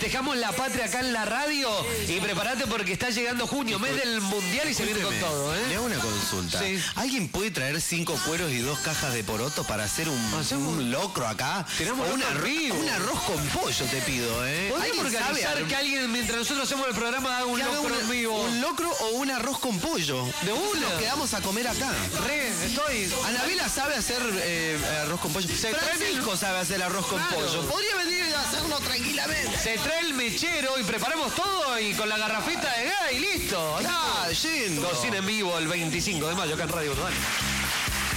festejamos la patria acá en la radio y prepárate porque está llegando junio, mes del mundial y se viene con todo, Le hago una consulta. Sí. ¿Alguien puede traer 5 cueros y 2 cajas de porotos para hacer un locro acá? Tenemos O un arroz con pollo, te pido, ¿Podríamos organizar que alguien, mientras nosotros hacemos el programa, haga un locro en vivo? Un locro o un arroz con pollo. ¿De una? Nos quedamos a comer acá. Estoy... Anabela sabe hacer arroz con pollo. Francisco sabe hacer arroz con pollo. Podría venir a hacerlo tranquilamente. Se trae el mechero y preparamos todo y con la garrafita de gas y listo. Ah, yendo. Cocina en vivo el 25 de mayo acá en Radio Urbana.